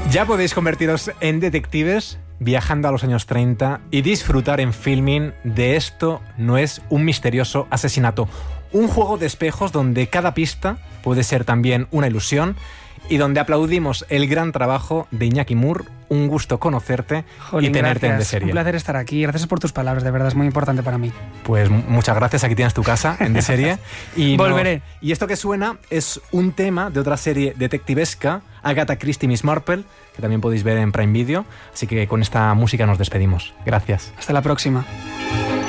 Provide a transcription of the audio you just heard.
Ya podéis convertiros en detectives viajando a los años 30 y disfrutar en Filmin de Esto no es un misterioso asesinato. Un juego de espejos donde cada pista puede ser también una ilusión y donde aplaudimos el gran trabajo de Iñaki Mur. Un gusto conocerte. Jolín, y tenerte gracias. en Deserie. Un placer estar aquí. Gracias por tus palabras, de verdad, es muy importante para mí. Pues muchas gracias, aquí tienes tu casa en Deserie. Y volveré. Y esto que suena es un tema de otra serie detectivesca, Agatha Christie Miss Marple, que también podéis ver en Prime Video. Así que con esta música nos despedimos. Gracias. Hasta la próxima.